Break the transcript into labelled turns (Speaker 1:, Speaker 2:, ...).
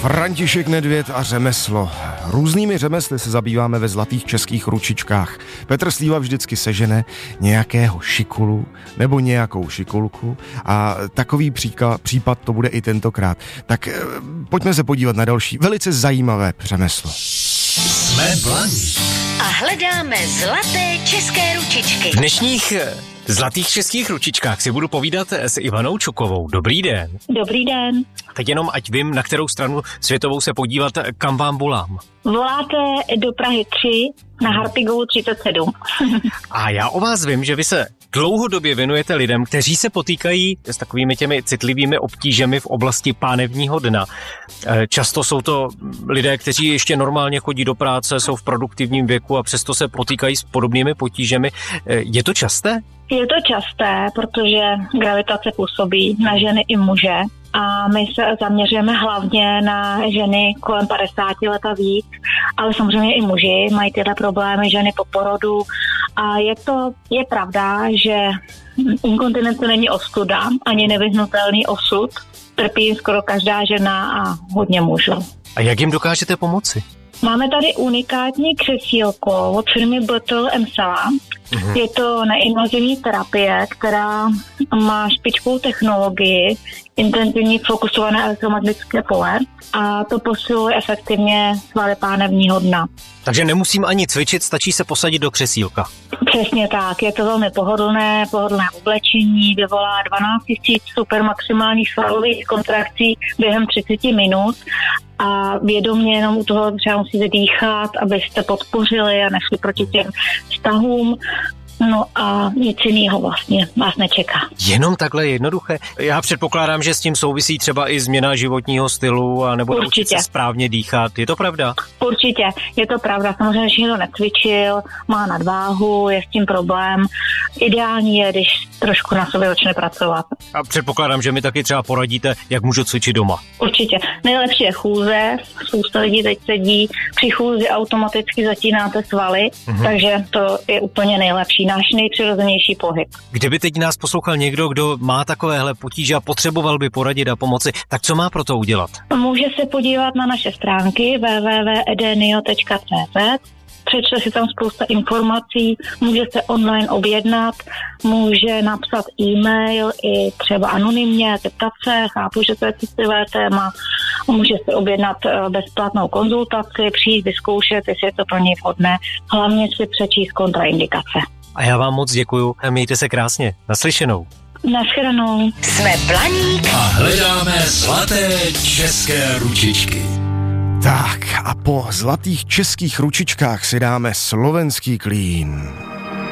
Speaker 1: František Nedvěd a řemeslo. Různými řemesly se zabýváme ve Zlatých českých ručičkách. Petr Slíva vždycky sežene nějakého šikulu nebo nějakou šikulku a takový případ to bude i tentokrát. Tak pojďme se podívat na další velice zajímavé řemeslo.
Speaker 2: Jsme Blaník
Speaker 3: a hledáme zlaté české ručičky.
Speaker 2: V dnešních Zlatých českých ručičkách si budu povídat s Ivanou Čukovou. Dobrý den.
Speaker 4: Dobrý den.
Speaker 2: Teď jenom ať vím, na kterou stranu světovou se podívat, kam vám volám.
Speaker 4: Voláte do Prahy 3 na Harpigovu 37.
Speaker 2: A já o vás vím, že vy se dlouhodobě věnujete lidem, kteří se potýkají s takovými těmi citlivými obtížemi v oblasti pánevního dna. Často jsou to lidé, kteří ještě normálně chodí do práce, jsou v produktivním věku a přesto se potýkají s podobnými potížemi. Je to časté?
Speaker 4: Je to časté, protože gravitace působí na ženy i muže. A my se zaměřujeme hlavně na ženy kolem 50 let a víc, ale samozřejmě i muži mají tyhle problémy, ženy po porodu. A je pravda, že inkontinence není ostuda, ani nevyhnutelný osud. Trpí skoro každá žena a hodně mužů.
Speaker 2: A jak jim dokážete pomoci?
Speaker 4: Máme tady unikátní křesílko od firmy Bottle & Sala. Je to neinvazivní terapie, která má špičkovou technologii, intenzivní fokusované elektromagnetické pole a to posiluje efektivně svaly pánevního dna.
Speaker 2: Takže nemusím ani cvičit, stačí se posadit do křesílka.
Speaker 4: Přesně tak, je to velmi pohodlné oblečení, vyvolá 12 000 supermaximálních svalových kontrakcí během 30 minut a vědomě jenom u toho třeba musíte dýchat, abyste podpořili a nešli proti těm vztahům. No a nic jiného vlastně vás nečeká.
Speaker 2: Jenom takhle jednoduché? Já předpokládám, že s tím souvisí třeba i změna životního stylu a nebo naučit se správně dýchat. Je to pravda?
Speaker 4: Určitě, je to pravda. Samozřejmě, že někdo necvičil, má nadváhu, je s tím problém. Ideální je, když trošku na sobě začne pracovat.
Speaker 2: A předpokládám, že mi taky třeba poradíte, jak můžu cvičit doma.
Speaker 4: Určitě. Nejlepší je chůze. Spousta lidí teď sedí. Při chůzi automaticky zatínáte svaly, takže to je úplně nejlepší. Náš nejpřirozenější pohyb.
Speaker 2: Kdyby teď nás poslouchal někdo, kdo má takovéhle potíže a potřeboval by poradit a pomoci, tak co má pro to udělat?
Speaker 4: Může se podívat na naše stránky www.edenio.cz. Přečte si tam spousta informací, může se online objednat, může napsat e-mail i třeba anonymně, zeptat se, chápu, že to je citlivé téma, může se objednat bezplatnou konzultaci, přijít vyzkoušet, jestli je to pro něj vhodné, hlavně si přečíst kontraindikace.
Speaker 2: A já vám moc děkuju a mějte se krásně. Naslyšenou.
Speaker 4: Naschledanou.
Speaker 3: Jsme Blaník
Speaker 5: a hledáme zlaté české ručičky.
Speaker 1: Tak a po zlatých českých ručičkách si dáme slovenský klín.